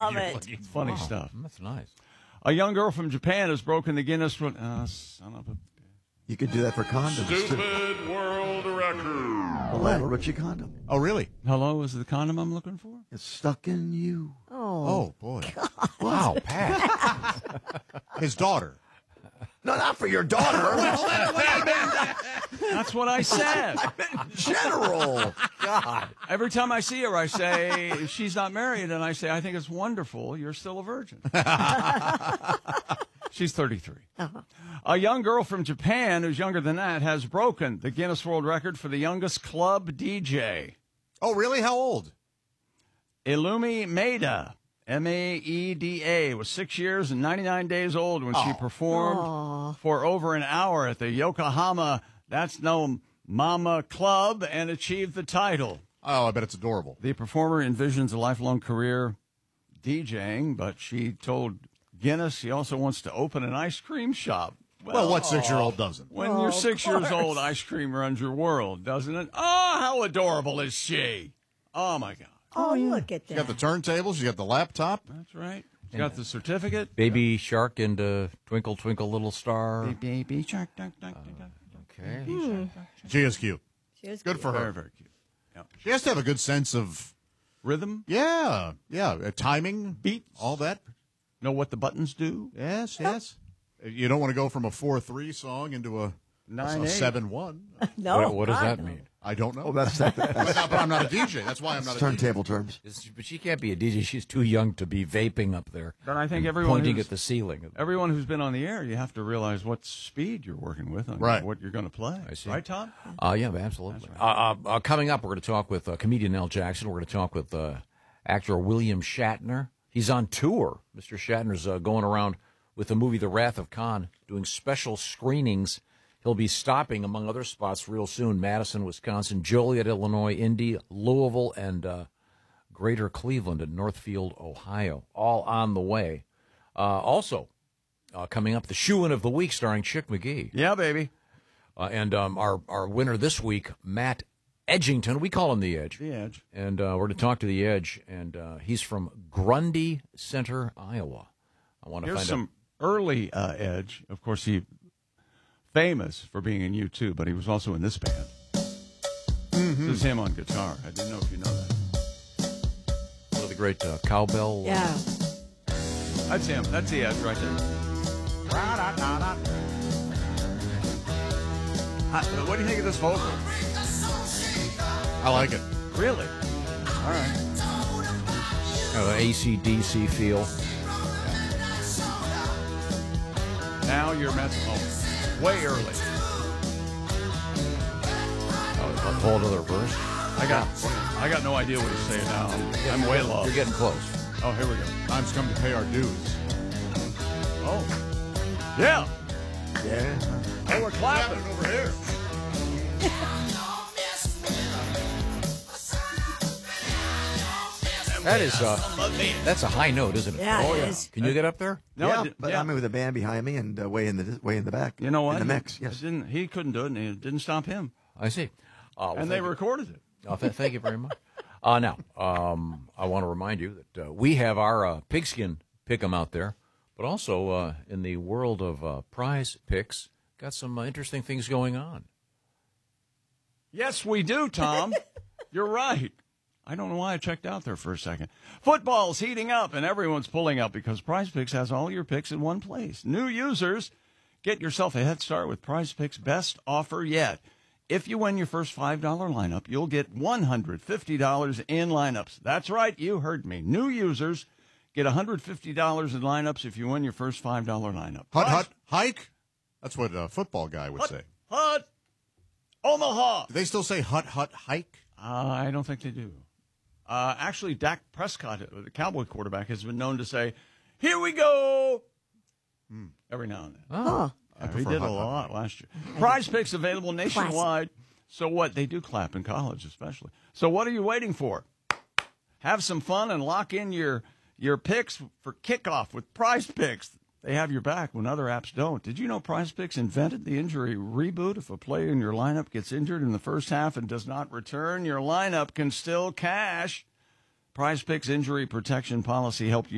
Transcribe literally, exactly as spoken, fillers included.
love you're it. looking- It's funny wow, stuff. That's nice. A young girl from Japan has broken the Guinness World. Uh, son of a. You could do that for condoms, too. Stupid world record. The Lionel Richie condom. Oh, really? Hello, is it the condom I'm looking for? It's stuck in you. Oh, Oh, boy. Wow, Pat. His daughter. No, not for your daughter. That's what I said. In general. God. Every time I see her, I say, she's not married, and I say, I think it's wonderful. You're still a virgin. She's thirty-three. Uh-huh. A young girl from Japan who's younger than that has broken the Guinness World Record for the youngest club D J. Oh, really? How old? Ilumi Maeda, M A E D A, was six years and ninety-nine days old when she performed Aw. for over an hour at the Yokohama That's No Mama Club and achieved the title. Oh, I bet it's adorable. The performer envisions a lifelong career DJing, but she told Guinness she also wants to open an ice cream shop. Well, what six-year-old doesn't? When Oh, you're of six years course. old, ice cream runs your world, doesn't it? Oh, how adorable is she? Oh, my God. Oh, look at that. You got the turntables, you got the laptop. That's right. She's got the certificate. Baby Shark and uh, Twinkle Twinkle Little Star. Baby shark, duck, duck, duck, duck. Okay. She is cute. She is Good cute. for Very, her. very cute. Yeah. She has to have a good sense of, Rhythm, yeah, yeah, uh, timing, beats, all that. know what the buttons do. Yes, yes. You don't want to go from a four three song into a Nine, a eight. seven one. No. What, what does God, that no. mean? I don't know. Oh, that's that, but, that's but I'm not a D J. That's why I'm not a D J. turntable terms. It's- But she can't be a D J. She's too young to be vaping up there. But I think and everyone pointing who's- at the ceiling. Everyone who's been on the air, you have to realize what speed you're working with on Right. what you're going to play. I see. Right, Tom? Uh, yeah, absolutely. uh, uh, uh, coming up, we're going to talk with uh, comedian Al Jackson. We're going to talk with uh, actor William Shatner. He's on tour. Mister Shatner's uh, going around with the movie The Wrath of Khan, doing special screenings. He'll be stopping, among other spots, real soon: Madison, Wisconsin, Joliet, Illinois, Indy, Louisville, and uh, Greater Cleveland and Northfield, Ohio, all on the way. Uh, also, uh, coming up, the Shoe-In of the Week, starring Chick McGee. Yeah, baby. Uh, and um, our, our winner this week, Matt Edgington. We call him The Edge. The Edge. And uh, we're going to talk to The Edge, and uh, he's from Grundy Center, Iowa. I want to Here's find some out. early uh, Edge. Of course, he famous for being in U two, but he was also in this band. Mm-hmm. This is him on guitar. I didn't know if you know that. One of the great uh, cowbell. Yeah. That's him. That's the Edge right there. Hi, what do you think of this vocal? I like it. Really? All right. Kind of an A C D C feel. Now you're messing. Oh, way early. Oh, a whole other verse. I got. I got no idea what he's saying now. I'm, I'm way lost. You're getting close. Oh, here we go. Time's come to pay our dues. Oh, yeah. Yeah. Oh, we're clapping over here. That is, uh, that's a high note, isn't it? Yeah, Oh, it yeah. is. Can you get up there? No, yeah, it di- but yeah. I mean with a band behind me and uh, way in the way in the back. You know what? In the mix, It yes. didn't, he couldn't do it, and it didn't stop him. I see. Uh, well, and they thank you. recorded it. Oh, th- thank you very much. Uh, now, um, I want to remind you that uh, we have our uh, pigskin pick'em out there, but also uh, in the world of uh, prize picks, got some uh, interesting things going on. Yes, we do, Tom. You're right. I don't know why I checked out there for a second. Football's heating up, and everyone's pulling up because Prize Picks has all your picks in one place. New users, get yourself a head start with Prize Picks' best offer yet. If you win your first five dollar lineup, you'll get one hundred fifty dollars in lineups. That's right, you heard me. New users get one hundred fifty dollars in lineups if you win your first five dollar lineup. Hut, Prize- hut, hike? That's what a football guy would Hut, say. hut, Omaha. Do they still say hut, hut, hike? Uh, I don't think they do. Uh, actually, Dak Prescott, uh, the Cowboy quarterback, has been known to say, "Here we go," Hmm. every now and then. Oh. Uh, he prefer did a hot lot dog. last year. Prize Picks available nationwide. So what? They do clap in college, especially. So what are you waiting for? Have some fun and lock in your your picks for kickoff with Prize Picks. They have your back when other apps don't. Did you know Prize Picks invented the injury reboot? If a player in your lineup gets injured in the first half and does not return, your lineup can still cash. Prize Picks injury protection policy helped you